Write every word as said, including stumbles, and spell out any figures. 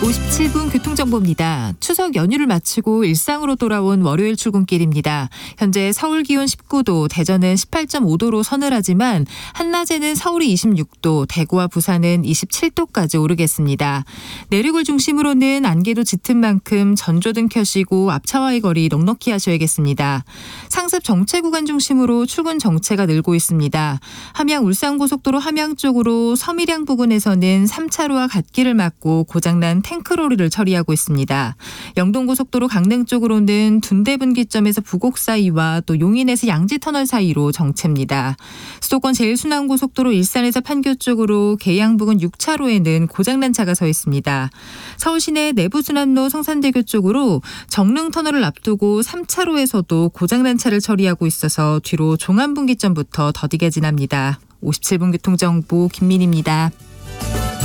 오십칠 분 교통정보입니다. 추석 연휴를 마치고 일상으로 돌아온 월요일 출근길입니다. 현재 서울 기온 십구 도, 대전은 십팔 점 오 도로 서늘하지만 한낮에는 서울이 이십육 도, 대구와 부산은 이십칠 도까지 오르겠습니다. 내륙을 중심으로는 안개도 짙은 만큼 전조등 켜시고 앞차와의 거리 넉넉히 하셔야겠습니다. 상습 정체 구간 중심으로 출근 정체가 늘고 있습니다. 함양 울산고속도로 함양 쪽으로 서밀양 부근에서는 삼 차로와 갓길을 막고 고장난 탱크로리를 처리하고 있습니다. 영동고속도로 강릉 쪽으로는 둔대분기점에서 부곡 사이와 또 용인에서 양지터널 사이로 정체입니다. 수도권 제일순환고속도로 일산에서 판교 쪽으로 계양 부근 육 차로에는 고장난 차가 서 있습니다. 서울시내 내부순환로 성산대교 쪽으로 정릉터널을 앞두고 삼 차로에서도 고장난 차를 처리하고 있어서 뒤로 종암분기점부터 더디게 지납니다. 오십칠 분 교통정보 김민희입니다.